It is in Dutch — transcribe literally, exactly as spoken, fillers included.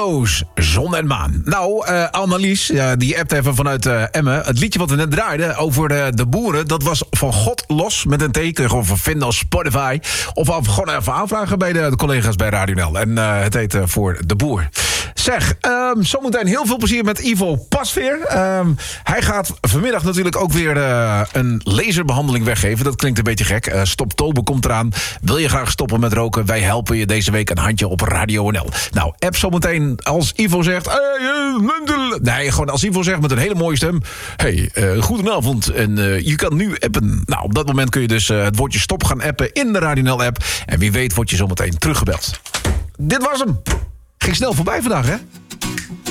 Dino's, zon en maan. Nou, uh, Annelies, uh, die appt even vanuit uh, Emmen. Het liedje wat we net draaiden over de, de boeren... dat was van God los met een T. Kun je gewoon vinden als Spotify. Of af, gewoon even aanvragen bij de, de collega's bij Radio N L. En uh, het heet uh, Voor de Boer. Zeg, um, zometeen heel veel plezier met Ivo Pasveer. Um, hij gaat vanmiddag natuurlijk ook weer uh, een laserbehandeling weggeven. Dat klinkt een beetje gek. Uh, Stop Toben komt eraan. Wil je graag stoppen met roken? Wij helpen je deze week een handje op Radio N L. Nou, app zometeen als Ivo zegt... Hey, uh, nee, gewoon als Ivo zegt met een hele mooie stem... Hey, uh, goedenavond en uh, je kan nu appen. Nou, op dat moment kun je dus uh, het woordje stop gaan appen in de Radio N L-app. En wie weet word je zometeen teruggebeld. Dit was hem. Ging snel voorbij vandaag, hè?